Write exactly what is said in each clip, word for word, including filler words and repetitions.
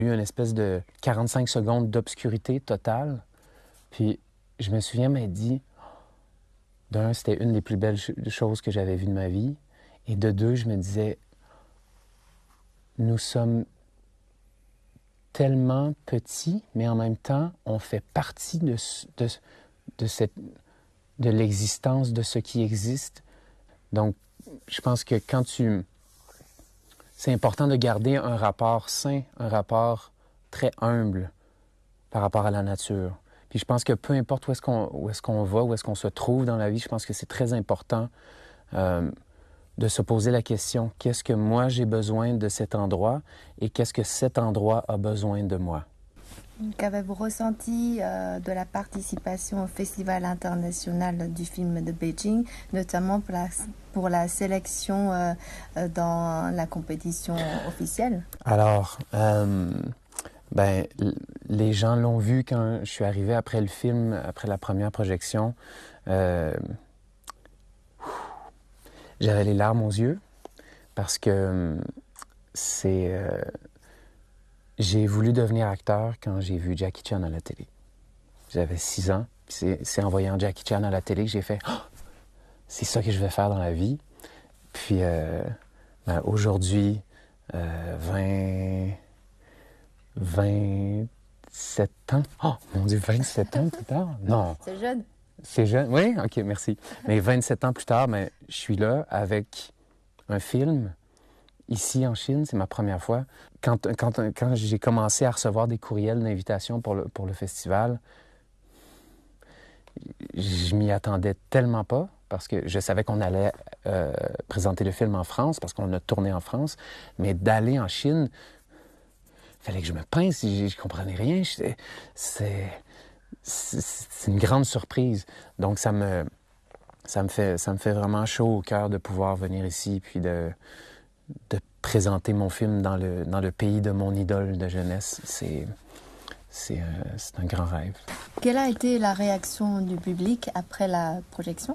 Il y a eu une espèce de quarante-cinq secondes d'obscurité totale. Puis je me souviens m'être dit, d'un, c'était une des plus belles ch- choses que j'avais vues de ma vie. Et de deux, je me disais, nous sommes tellement petits, mais en même temps, on fait partie de, ce- de, de, cette, de l'existence de ce qui existe. Donc, je pense que quand tu... C'est important de garder un rapport sain, un rapport très humble par rapport à la nature. Puis je pense que peu importe où est-ce qu'on, où est-ce qu'on va, où est-ce qu'on se trouve dans la vie, je pense que c'est très important euh, de se poser la question, qu'est-ce que moi j'ai besoin de cet endroit et qu'est-ce que cet endroit a besoin de moi? Qu'avez-vous ressenti euh, de la participation au Festival international du film de Beijing, notamment pour la, pour la sélection euh, euh, dans la compétition officielle? Alors, euh, ben, l- les gens l'ont vu quand je suis arrivé après le film, après la première projection. Euh, j'avais les larmes aux yeux parce que euh, c'est... euh, j'ai voulu devenir acteur quand j'ai vu Jackie Chan à la télé. J'avais six ans. C'est, c'est en voyant Jackie Chan à la télé que j'ai fait oh, « c'est ça que je vais faire dans la vie ». Puis euh, ben, aujourd'hui, euh, vingt, vingt-sept ans. Oh mon Dieu, vingt-sept ans plus tard? Non. C'est jeune. C'est jeune. Oui, OK, merci. Mais vingt-sept ans plus tard, ben, je suis là avec un film. Ici, en Chine, c'est ma première fois. Quand, quand, quand j'ai commencé à recevoir des courriels d'invitation pour le, pour le festival, je m'y attendais tellement pas parce que je savais qu'on allait euh, présenter le film en France parce qu'on a tourné en France, mais d'aller en Chine, il fallait que je me pince, je, je comprenais rien. Je, c'est, c'est, c'est une grande surprise. Donc ça me, ça me fait, ça me fait vraiment chaud au cœur de pouvoir venir ici puis de, de présenter mon film dans le, dans le pays de mon idole de jeunesse. C'est, c'est, euh, c'est un grand rêve. Quelle a été la réaction du public après la projection?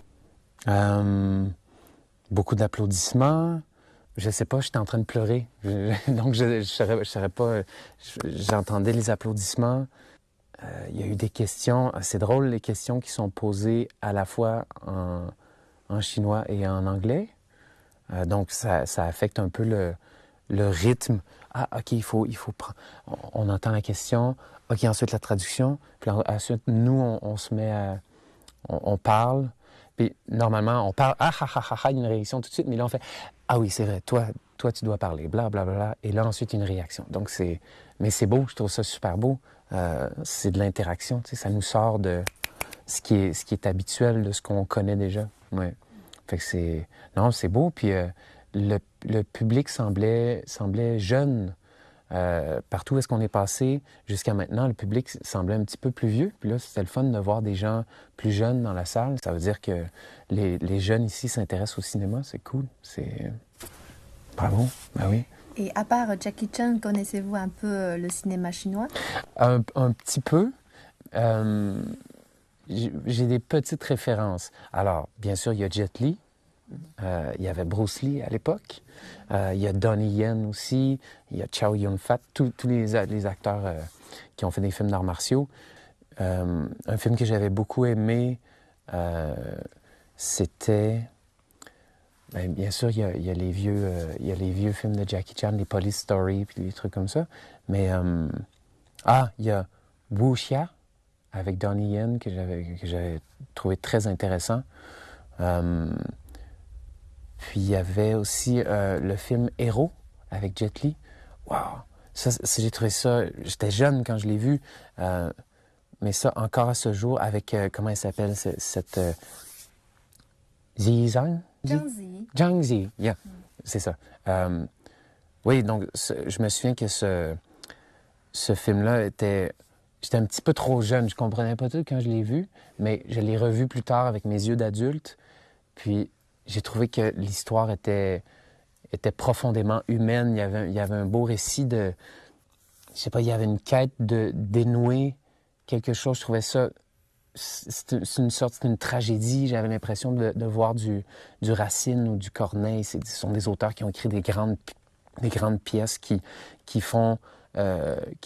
Euh, beaucoup d'applaudissements. Je sais pas, j'étais en train de pleurer. Je, donc, je, je saurais, je saurais pas. Je, j'entendais les applaudissements. Euh, il y a eu des questions. C'est drôle, les questions qui sont posées à la fois en, en chinois et en anglais. Euh, donc, ça, ça affecte un peu le, le rythme. Ah, OK, il faut, il faut prendre. On, on entend la question. OK, ensuite la traduction. Puis ensuite, nous, on, on se met à. On, on parle. Puis normalement, on parle, ah, ah, ah, ah, ah, il y a une réaction tout de suite, mais là, on fait, ah oui, c'est vrai, toi, toi, tu dois parler, bla, bla, bla, bla. Et là, ensuite, une réaction. Donc, c'est, mais c'est beau, je trouve ça super beau. Euh, c'est de l'interaction, tu sais, ça nous sort de ce qui est, ce qui est habituel, de ce qu'on connaît déjà. Ouais. Fait que c'est, non, c'est beau. Puis euh, le, le public semblait, semblait jeune. Euh, partout où est-ce qu'on est passé jusqu'à maintenant, le public semblait un petit peu plus vieux. Puis là, c'était le fun de voir des gens plus jeunes dans la salle. Ça veut dire que les, les jeunes ici s'intéressent au cinéma. C'est cool. C'est... Bravo. Ben oui. Et à part Jackie Chan, connaissez-vous un peu le cinéma chinois? Un, un petit peu. Euh, j'ai des petites références. Alors, bien sûr, il y a Jet Li. Euh, il y avait Bruce Lee à l'époque. Euh, il y a Donnie Yen aussi. Il y a Chow Yun-fat. Tous les, les acteurs euh, qui ont fait des films d'arts martiaux. Euh, un film que j'avais beaucoup aimé, euh, c'était... Ben, bien sûr, il y, a, il, y a les vieux, euh, il y a les vieux films de Jackie Chan, les Police Story, puis des trucs comme ça. Mais... Euh, ah, il y a Wuxia avec Donnie Yen que j'avais, que j'avais trouvé très intéressant. Euh, Puis il y avait aussi euh, le film Héros avec Jet Li. Wow! Ça, ça, j'ai trouvé ça... J'étais jeune quand je l'ai vu, euh, mais ça, encore à ce jour, avec... Euh, comment elle s'appelle, cette... cette euh, Zi Zhang? Zhang Zi. Zhang Zi, yeah. Mm. C'est ça. Euh, oui, donc ce, je me souviens que ce, ce film-là était... J'étais un petit peu trop jeune, je comprenais pas tout quand je l'ai vu, mais je l'ai revu plus tard avec mes yeux d'adulte, puis... J'ai trouvé que l'histoire était, était profondément humaine. Il y, avait, il y avait un beau récit de... Je sais pas, il y avait une quête de dénouer quelque chose. Je trouvais ça... C'est une sorte... C'est une tragédie. J'avais l'impression de, de voir du, du Racine ou du Corneille. Ce sont des auteurs qui ont écrit des grandes, des grandes pièces qui, qui font euh,